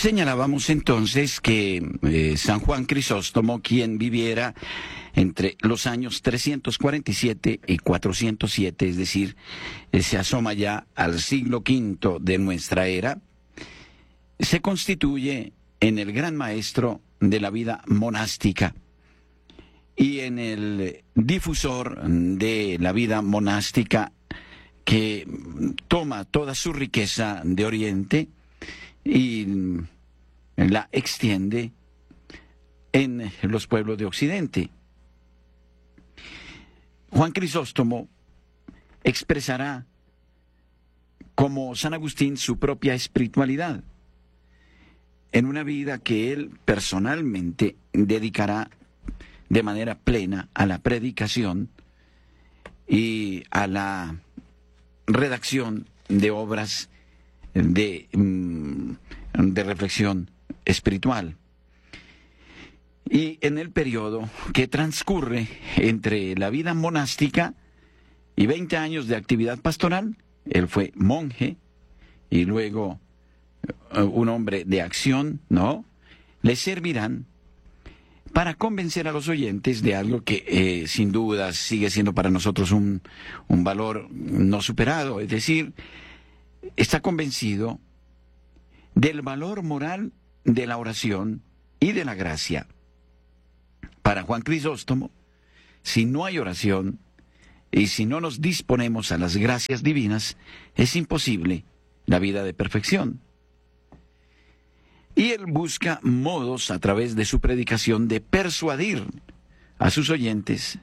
Señalábamos entonces que San Juan Crisóstomo, quien viviera entre los años 347 y 407, es decir, se asoma ya al siglo V de nuestra era, se constituye en el gran maestro de la vida monástica y en el difusor de la vida monástica que toma toda su riqueza de Oriente y la extiende en los pueblos de Occidente. Juan Crisóstomo expresará como San Agustín su propia espiritualidad en una vida que él personalmente dedicará de manera plena a la predicación y a la redacción de obras de reflexión espiritual. Y en el periodo que transcurre entre la vida monástica y 20 años de actividad pastoral, él fue monje y luego un hombre de acción, ¿no? Le servirán para convencer a los oyentes de algo que sin duda sigue siendo para nosotros un valor no superado, es decir, está convencido del valor moral de la oración y de la gracia. Para Juan Crisóstomo, si no hay oración y si no nos disponemos a las gracias divinas, es imposible la vida de perfección. Y él busca modos a través de su predicación de persuadir a sus oyentes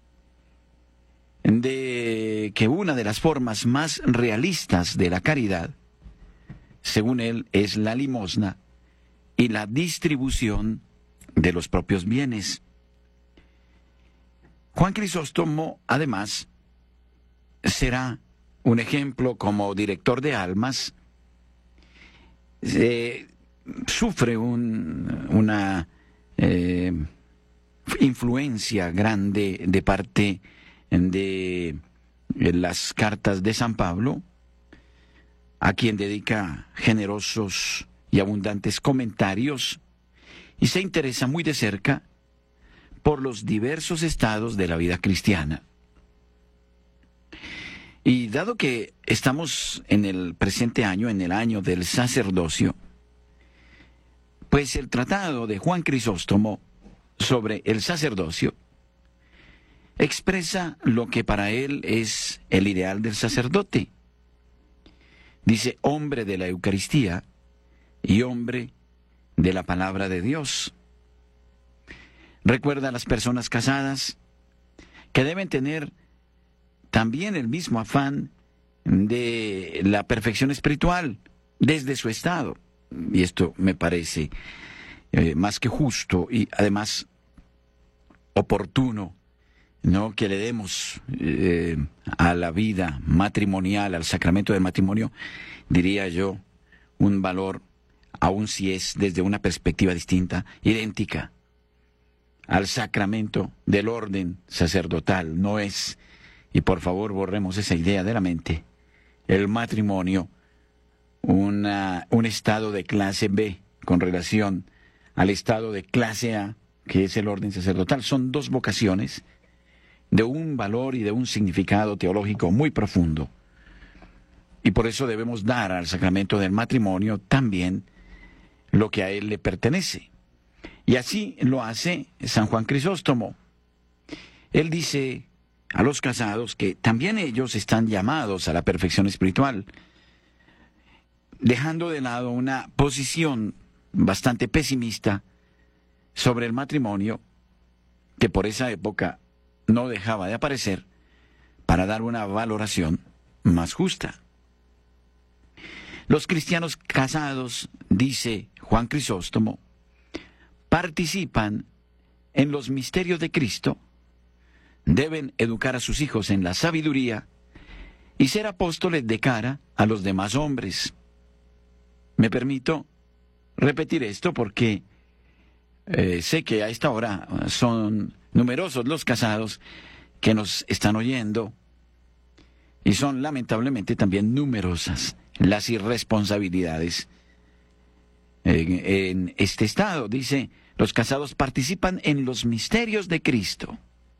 de que una de las formas más realistas de la caridad, según él, es la limosna y la distribución de los propios bienes. Juan Crisóstomo, además, será un ejemplo como director de almas. Sufre una influencia grande de parte de las cartas de San Pablo, a quien dedica generosos y abundantes comentarios y se interesa muy de cerca por los diversos estados de la vida cristiana. Y dado que estamos en el presente año, en el año del sacerdocio, pues el tratado de Juan Crisóstomo sobre el sacerdocio expresa lo que para él es el ideal del sacerdote. Dice, hombre de la Eucaristía y hombre de la palabra de Dios. Recuerda a las personas casadas que deben tener también el mismo afán de la perfección espiritual desde su estado. Y esto me parece más que justo y además oportuno, ¿no? Que le demos a la vida matrimonial, al sacramento del matrimonio, diría yo, un valor, aun si es desde una perspectiva distinta, idéntica al sacramento del orden sacerdotal. No es, y por favor borremos esa idea de la mente, el matrimonio un estado de clase B con relación al estado de clase A, que es el orden sacerdotal. Son dos vocaciones de un valor y de un significado teológico muy profundo. Y por eso debemos dar al sacramento del matrimonio también lo que a él le pertenece. Y así lo hace San Juan Crisóstomo. Él dice a los casados que también ellos están llamados a la perfección espiritual, dejando de lado una posición bastante pesimista sobre el matrimonio, que por esa época no dejaba de aparecer, para dar una valoración más justa. Los cristianos casados, dice Juan Crisóstomo, participan en los misterios de Cristo, deben educar a sus hijos en la sabiduría y ser apóstoles de cara a los demás hombres. Me permito repetir esto porque sé que a esta hora son numerosos los casados que nos están oyendo y son lamentablemente también numerosas las irresponsabilidades en este estado. Dice, los casados participan en los misterios de Cristo.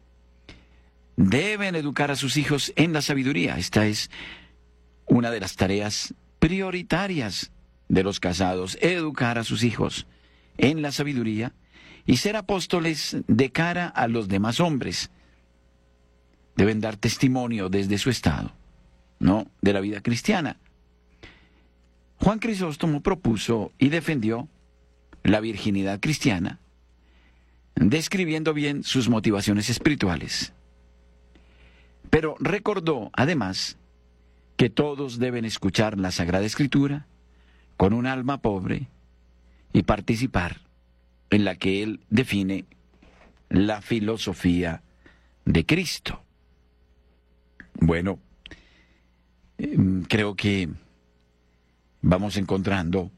Deben educar a sus hijos en la sabiduría. Esta es una de las tareas prioritarias de los casados, educar a sus hijos en la sabiduría y ser apóstoles de cara a los demás hombres. Deben dar testimonio desde su estado, ¿no?, de la vida cristiana. Juan Crisóstomo propuso y defendió la virginidad cristiana, describiendo bien sus motivaciones espirituales. Pero recordó, además, que todos deben escuchar la Sagrada Escritura con un alma pobre y participar en la que él define la filosofía de Cristo. Bueno, creo que vamos encontrando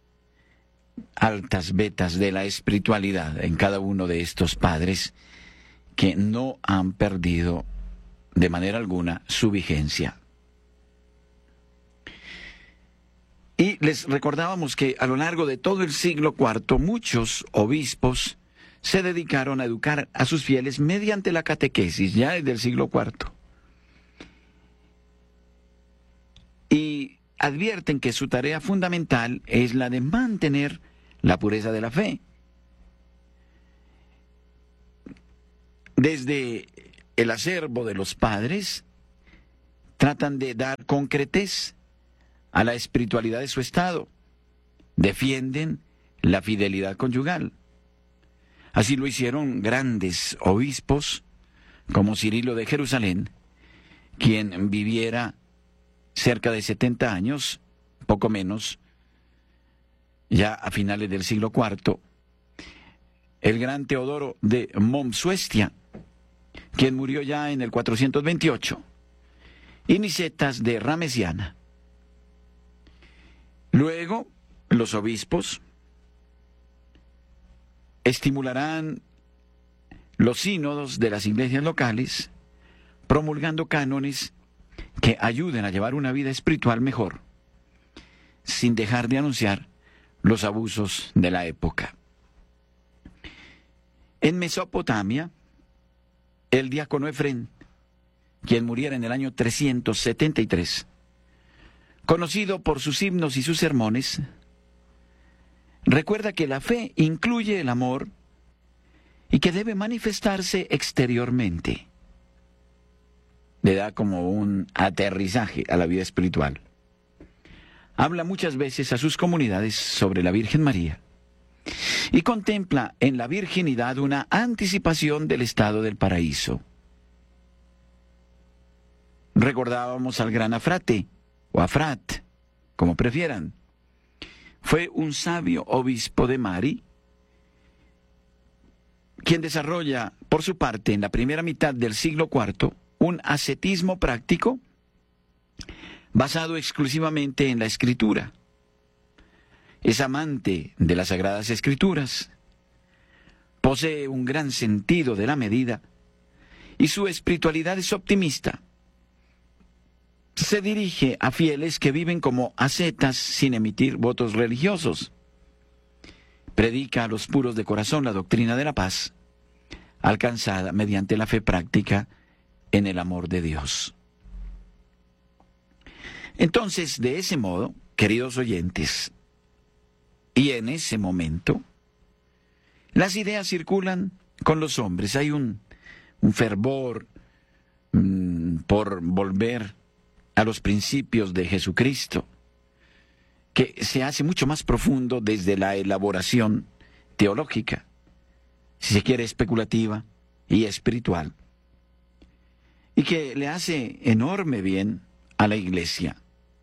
altas vetas de la espiritualidad en cada uno de estos padres que no han perdido de manera alguna su vigencia. Y les recordábamos que a lo largo de todo el siglo IV muchos obispos se dedicaron a educar a sus fieles mediante la catequesis, ya desde el siglo IV. Y advierten que su tarea fundamental es la de mantener la pureza de la fe. Desde el acervo de los padres, tratan de dar concretez a la espiritualidad de su estado. Defienden la fidelidad conyugal. Así lo hicieron grandes obispos como Cirilo de Jerusalén, quien viviera cerca de 70 años, poco menos, ya a finales del siglo IV, el gran Teodoro de Mopsuestia, quien murió ya en el 428, y Nicetas de Ramesiana. Luego, los obispos estimularán los sínodos de las iglesias locales, promulgando cánones que ayuden a llevar una vida espiritual mejor, sin dejar de anunciar los abusos de la época. En Mesopotamia, el diácono Efrén, quien muriera en el año 373, conocido por sus himnos y sus sermones, recuerda que la fe incluye el amor y que debe manifestarse exteriormente. Le da como un aterrizaje a la vida espiritual. Habla muchas veces a sus comunidades sobre la Virgen María y contempla en la virginidad una anticipación del estado del paraíso. Recordábamos al gran Afrate, o Afrat, como prefieran. Fue un sabio obispo de Mari, quien desarrolla, por su parte, en la primera mitad del siglo IV, un ascetismo práctico basado exclusivamente en la Escritura. Es amante de las Sagradas Escrituras, posee un gran sentido de la medida y su espiritualidad es optimista. Se dirige a fieles que viven como ascetas sin emitir votos religiosos. Predica a los puros de corazón la doctrina de la paz, alcanzada mediante la fe práctica en el amor de Dios. Entonces, de ese modo, queridos oyentes, y en ese momento, las ideas circulan con los hombres. Hay un fervor por volver a los principios de Jesucristo, que se hace mucho más profundo desde la elaboración teológica, si se quiere especulativa y espiritual, y que le hace enorme bien a la Iglesia.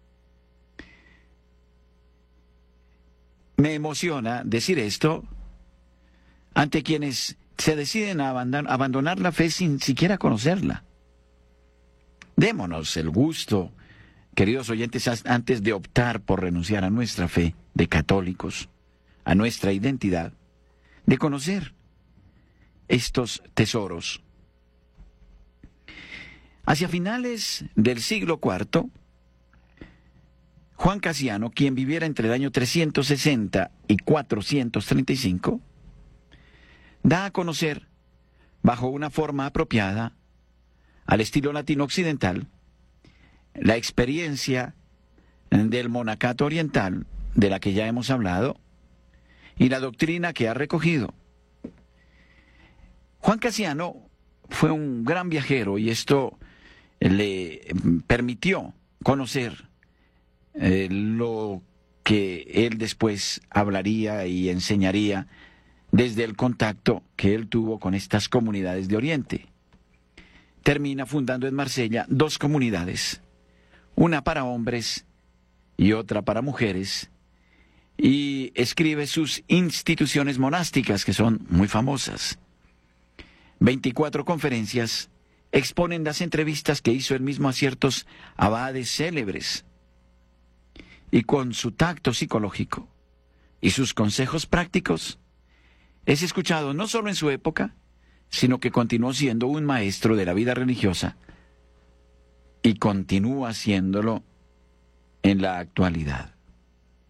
Me emociona decir esto ante quienes se deciden a abandonar la fe sin siquiera conocerla. Démonos el gusto, queridos oyentes, antes de optar por renunciar a nuestra fe de católicos, a nuestra identidad, de conocer estos tesoros. Hacia finales del siglo IV, Juan Casiano, quien viviera entre el año 360 y 435, da a conocer, bajo una forma apropiada, al estilo latino occidental, la experiencia del monacato oriental, de la que ya hemos hablado, y la doctrina que ha recogido. Juan Casiano fue un gran viajero y esto le permitió conocer lo que él después hablaría y enseñaría desde el contacto que él tuvo con estas comunidades de Oriente. Termina fundando en Marsella 2 comunidades, una para hombres y otra para mujeres, y escribe sus instituciones monásticas, que son muy famosas. 24 conferencias exponen las entrevistas que hizo él mismo a ciertos abades célebres, y con su tacto psicológico y sus consejos prácticos, es escuchado no solo en su época, sino que continuó siendo un maestro de la vida religiosa y continúa siéndolo en la actualidad.